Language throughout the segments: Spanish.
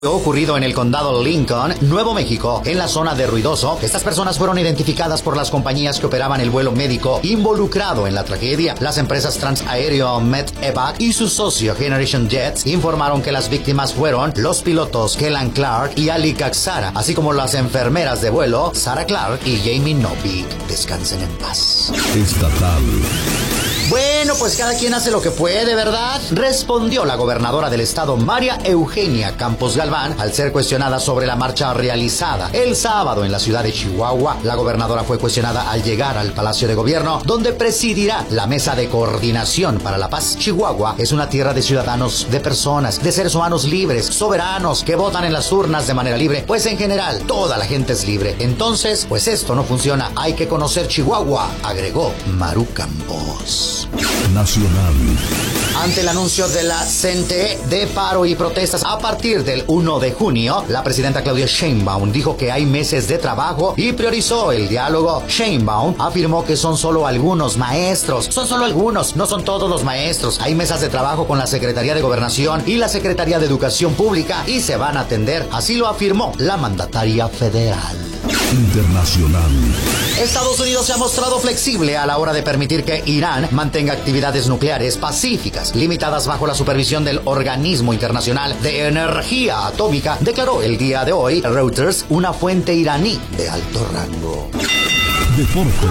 Ocurrido en el condado Lincoln, Nuevo México, en la zona de Ruidoso. Estas personas fueron identificadas por las compañías que operaban el vuelo médico involucrado en la tragedia. Las empresas Transaéreo Medevac y su socio Generation Jets informaron que las víctimas fueron los pilotos Kellan Clark y Ali Caxara, así como las enfermeras de vuelo Sarah Clark y Jamie Novik. Descansen en paz. Estatal. Bueno, pues cada quien hace lo que puede, ¿verdad? Respondió la gobernadora del estado, María Eugenia Campos Galván, al ser cuestionada sobre la marcha realizada el sábado en la ciudad de Chihuahua. La gobernadora fue cuestionada al llegar al Palacio de Gobierno, donde presidirá la Mesa de Coordinación para la Paz. Chihuahua es una tierra de ciudadanos, de personas, de seres humanos libres, soberanos, que votan en las urnas de manera libre. Pues en general, toda la gente es libre. Entonces, pues esto no funciona. Hay que conocer Chihuahua, agregó Maru Campos. Nacional. Ante el anuncio de la CNTE de paro y protestas a partir del 1 de junio, la presidenta Claudia Sheinbaum dijo que hay meses de trabajo y priorizó el diálogo. Sheinbaum afirmó que son solo algunos maestros. Son solo algunos, no son todos los maestros. Hay mesas de trabajo con la Secretaría de Gobernación y la Secretaría de Educación Pública y se van a atender. Así lo afirmó la mandataria federal. Internacional. Estados Unidos se ha mostrado flexible a la hora de permitir que Irán mantenga actividades nucleares pacíficas, limitadas bajo la supervisión del Organismo Internacional de Energía Atómica, declaró el día de hoy Reuters, una fuente iraní de alto rango. Deportes.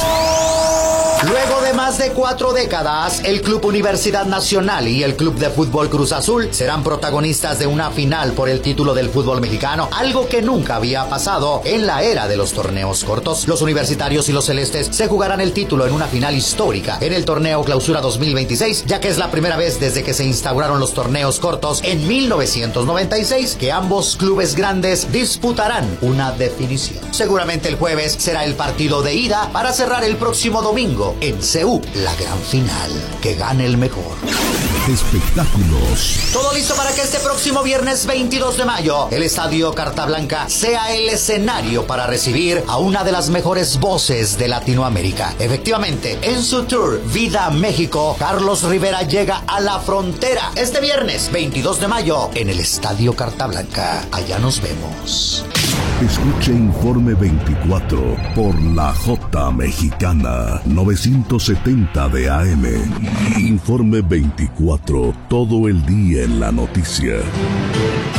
Luego de más de 4 décadas, el Club Universidad Nacional y el Club de Fútbol Cruz Azul serán protagonistas de una final por el título del fútbol mexicano, algo que nunca había pasado en la era de los torneos cortos. Los universitarios y los celestes se jugarán el título en una final histórica en el torneo Clausura 2026, ya que es la primera vez desde que se instauraron los torneos cortos en 1996 que ambos clubes grandes disputarán una definición. Seguramente el jueves será el partido de ida para cerrar el próximo domingo en Seúl, la gran final. Que gane el mejor. Espectáculos. Todo listo para que este próximo viernes 22 de mayo el Estadio Carta Blanca sea el escenario para recibir a una de las mejores voces de Latinoamérica. Efectivamente, en su tour Vida México, Carlos Rivera llega a la frontera este viernes 22 de mayo en el Estadio Carta Blanca. Allá nos vemos. Escuche Informe 24 por la J Mexicana 970 de AM. Informe 24, todo el día en la noticia.